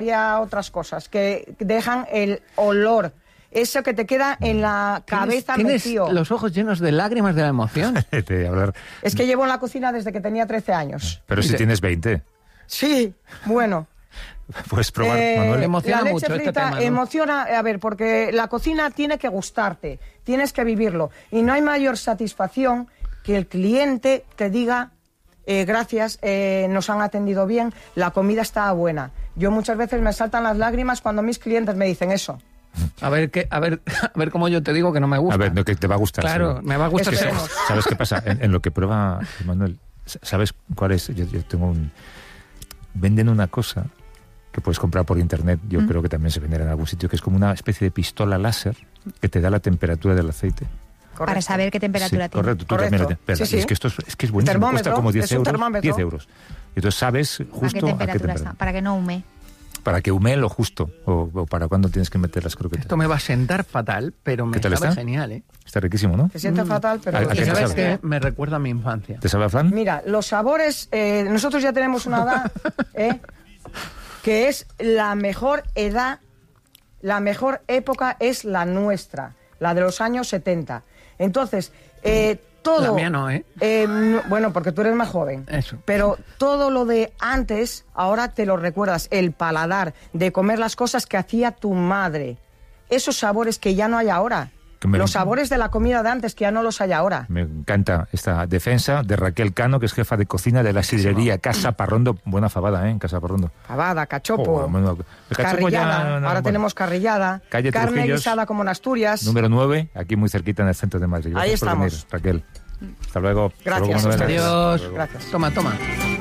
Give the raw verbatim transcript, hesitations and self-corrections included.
otras cosas que dejan el olor. Eso que te queda en la cabeza ¿Tienes, metido. ¿Tienes los ojos llenos de lágrimas de la emoción? de hablar. Es que llevo en la cocina desde que tenía trece años. Pero si tienes veinte. Sí, bueno. Puedes probar, eh, Manuel. Emociona la leche mucho frita este tema, ¿no? emociona, a ver, porque la cocina tiene que gustarte, tienes que vivirlo. Y no hay mayor satisfacción que el cliente te diga, eh, gracias, eh, nos han atendido bien, la comida está buena. Yo muchas veces me saltan las lágrimas cuando mis clientes me dicen eso. A ver, qué, a ver, a ver cómo yo te digo que no me gusta. A ver, no, que te va a gustar. Claro, seguro. me va a gustar. Eso ¿Sabes, ¿Sabes qué pasa? En, en lo que prueba Manuel, ¿sabes cuál es? Yo, yo tengo un... Venden una cosa que puedes comprar por internet, yo mm. creo que también se venderá en algún sitio, que es como una especie de pistola láser que te da la temperatura del aceite. Correcto. Para saber qué temperatura sí, tiene. Correcto, tú correcto. también. Pero Sí, sí. Es que esto es, es, que es buenísimo, cuesta como diez euros. diez euros. Y entonces sabes justo ¿A qué temperatura, a qué temperatura está? Para que no hume. Para que humee lo justo, o, o para cuándo tienes que meter las croquetas. Esto me va a sentar fatal, pero me sabe está? genial, ¿eh? Está riquísimo, ¿no? Te siente mm. fatal, pero... ¿A, a qué ¿Sabes sabe? qué? Me recuerda a mi infancia. ¿Te sabe a flan? Mira, los sabores... Eh, nosotros ya tenemos una edad, ¿eh? que es la mejor edad, la mejor época es la nuestra, la de los años setenta. Entonces, eh, todo... La mía no, ¿eh? eh no, bueno, porque tú eres más joven. Eso. Pero todo lo de antes, ahora te lo recuerdas, el paladar, de comer las cosas que hacía tu madre. Esos sabores que ya no hay ahora. Me... Los sabores de la comida de antes que ya no los hay ahora. Me encanta esta defensa de Raquel Cano, que es jefa de cocina de la sidrería Casa Parrondo. Buena fabada, ¿eh? En Casa Parrondo. Fabada, cachopo, oh, bueno, cachopo carrillada. Ya, no, ahora bueno. tenemos carrillada. Calle carne Trujillos, guisada como en Asturias. Número nueve, aquí muy cerquita en el centro de Madrid. Gracias Ahí estamos. por venir, Raquel. Hasta luego. Gracias. Hasta luego, Adiós. Gracias. Toma, toma.